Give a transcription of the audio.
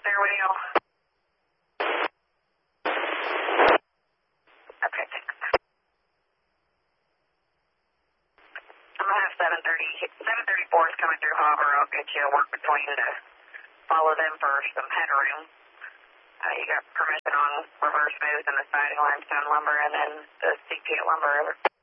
there, Will? Okay, thanks. I'm gonna have 734 is coming through Harbor. I'll get you a work between to follow them for some headroom. You got permission on reverse smooth and the siding limestone lumber and then the CP lumber over.